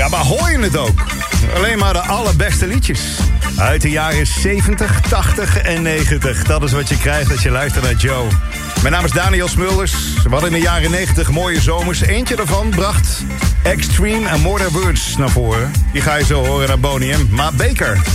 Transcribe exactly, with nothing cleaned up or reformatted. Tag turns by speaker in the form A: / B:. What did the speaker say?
A: Ja, maar hoor je het ook? Alleen maar de allerbeste liedjes. Uit de jaren zeventig, tachtig en negentig. Dat is wat je krijgt als je luistert naar Joe. Mijn naam is Daniel Smulders. We hadden in de jaren negentig mooie zomers. Eentje daarvan bracht Extreme en More Than Words naar voren. Die ga je zo horen naar Boney M. Maar Baker.